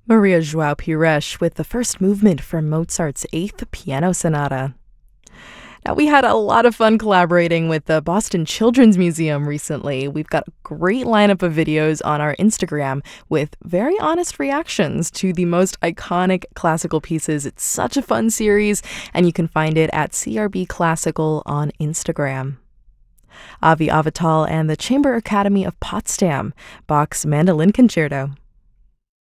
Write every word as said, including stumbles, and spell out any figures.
Maria João Pires with the first movement from Mozart's Eighth Piano Sonata. Now, we had a lot of fun collaborating with the Boston Children's Museum recently. We've got a great lineup of videos on our Instagram with very honest reactions to the most iconic classical pieces. It's such a fun series, and you can find it at C R B Classical on Instagram. Avi Avital and the Chamber Academy of Potsdam, Bach's Mandolin Concerto.